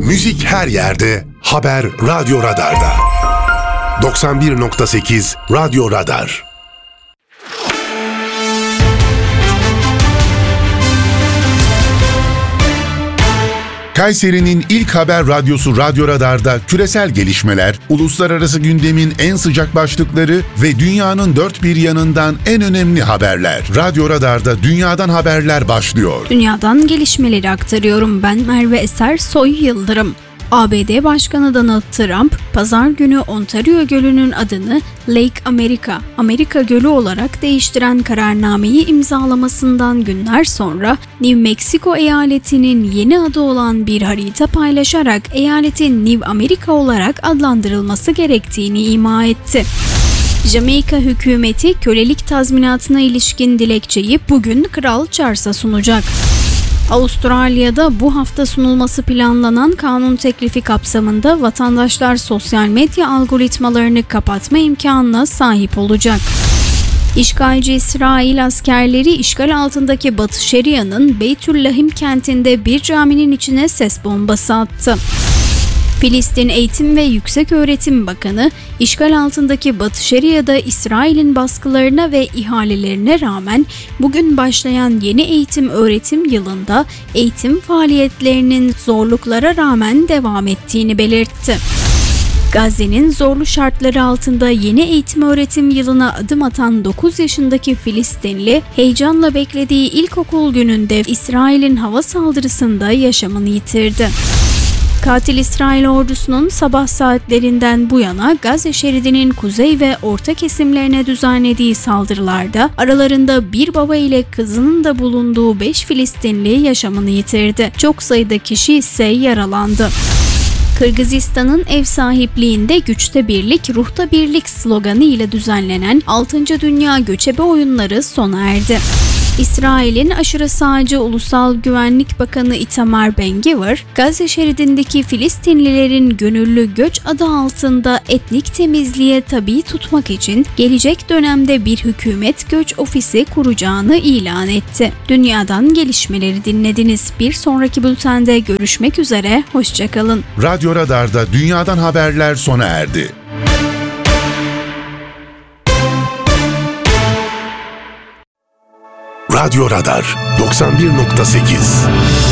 Müzik her yerde, haber Radyo Radar'da. 91.8 Radyo Radar. Kayseri'nin ilk haber radyosu Radyo Radar'da küresel gelişmeler, uluslararası gündemin en sıcak başlıkları ve dünyanın dört bir yanından en önemli haberler. Radyo Radar'da dünyadan haberler başlıyor. Dünyadan gelişmeleri aktarıyorum. Ben Merve Eser Soy Yıldırım. ABD Başkanı Donald Trump, Pazar günü Ontario Gölü'nün adını Lake America, Amerika Gölü olarak değiştiren kararnameyi imzalamasından günler sonra New Mexico eyaletinin yeni adı olan bir harita paylaşarak eyaletin New America olarak adlandırılması gerektiğini ima etti. Jamaika hükümeti kölelik tazminatına ilişkin dilekçeyi bugün Kral Charles'a sunacak. Avustralya'da bu hafta sunulması planlanan kanun teklifi kapsamında vatandaşlar sosyal medya algoritmalarını kapatma imkanına sahip olacak. İşgalci İsrail askerleri işgal altındaki Batı Şeria'nın Beytüllahim kentinde bir caminin içine ses bombası attı. Filistin Eğitim ve Yükseköğretim Bakanı, işgal altındaki Batı Şeria'da İsrail'in baskılarına ve ihalelerine rağmen bugün başlayan yeni eğitim-öğretim yılında eğitim faaliyetlerinin zorluklara rağmen devam ettiğini belirtti. Gazze'nin zorlu şartları altında yeni eğitim-öğretim yılına adım atan 9 yaşındaki Filistinli, heyecanla beklediği ilkokul gününde İsrail'in hava saldırısında yaşamını yitirdi. Katil İsrail ordusunun sabah saatlerinden bu yana Gazze şeridinin kuzey ve orta kesimlerine düzenlediği saldırılarda aralarında bir baba ile kızının da bulunduğu 5 Filistinli yaşamını yitirdi. Çok sayıda kişi ise yaralandı. Kırgızistan'ın ev sahipliğinde güçte birlik, ruhta birlik sloganı ile düzenlenen 6. Dünya Göçebe Oyunları sona erdi. İsrail'in aşırı sağcı Ulusal Güvenlik Bakanı Itamar Ben-Gvir, Gazze şeridindeki Filistinlilerin gönüllü göç adı altında etnik temizliğe tabi tutmak için gelecek dönemde bir hükümet göç ofisi kuracağını ilan etti. Dünyadan gelişmeleri dinlediniz. Bir sonraki bültende görüşmek üzere, hoşçakalın. Radyo Radar'da dünyadan haberler sona erdi. Radyo Radar 91.8